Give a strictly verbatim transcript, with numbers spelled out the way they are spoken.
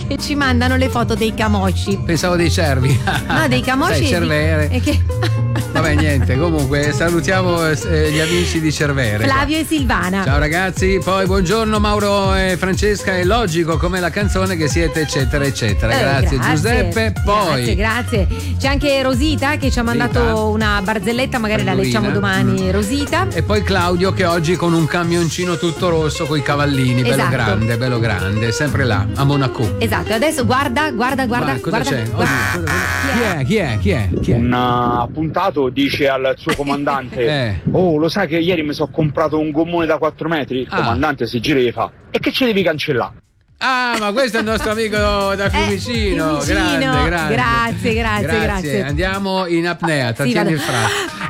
che ci mandano le foto dei camosci. Pensavo dei cervi. No, dei camosci. Sai, Cervere. E che... Vabbè, niente, comunque salutiamo eh, gli amici di Cervere. Flavio e Silvana. Ciao ragazzi, poi buongiorno Mauro e Francesca, è logico come la canzone che siete eccetera eccetera. Eh, grazie, grazie Giuseppe. Poi grazie, grazie. C'è anche Rosita che ci ha mandato Rita. una barzelletta, magari la Perdolina. leggiamo domani, Mm. Rosita. E poi Claudio che oggi con un camioncino tutto rosso con i cavallini, bello Esatto. grande, bello grande, sempre là, a Monaco. Esatto, adesso guarda, guarda, guarda, Ma cosa guarda. c'è? guarda. Oggi- Chi è? Chi è? Chi è? Chi è? Un appuntato dice al suo comandante: Eh. oh, lo sai che ieri mi sono comprato un gommone da quattro metri? Il Ah. comandante si gira e gli fa: e che ci devi cancellare? Ah, ma questo è il nostro amico da Fiumicino. Eh, Fiumicino. Grande, grande. Grazie, grazie, grazie. Andiamo in apnea, Sì, trattieni vado. il fratto.